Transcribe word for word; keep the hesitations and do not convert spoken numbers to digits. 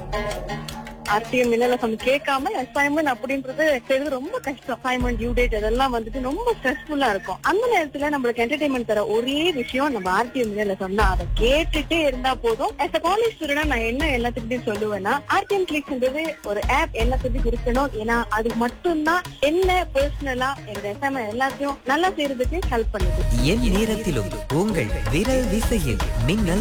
RTM மின்னலசம் கேட்காம assignment அப்படின்றது செய்யறது ரொம்ப கஷ்டம். அசைன்மெண்ட் டியூ டேட் அதெல்லாம் வந்துட்டு ரொம்ப ஸ்ட்ரெஸ்ஃபுல்லா இருக்கும். அந்த நேரத்துல நம்மளுக்கு என்டர்டைன்மெண்ட் தர ஒரே விஷயம் நம்ம ஆர்டிஎம் மின்னலசம் தான். அதை கேட்டுட்டே இருந்தா போதும். as a காலேஜ் ஸ்டூடெண்ட் நான் என்ன எல்லாத்துக்கிட்டையும் சொல்லுவேன்னா, ஆர்டிஎம் கிளிக்ஸ்ன்றது ஒரு ஆப் எல்லாத்துக்கும் இருக்கணும். ஏன்னா அது மட்டும்தான் என்ன பர்சனலா எங்க அசைன்மெண்ட் எல்லாத்தையும் நல்லா செய்யறதுக்கு ஹெல்ப் பண்ணுது. என் நேரத்திலும் உங்கள் விரல் விசையில் மின்னல்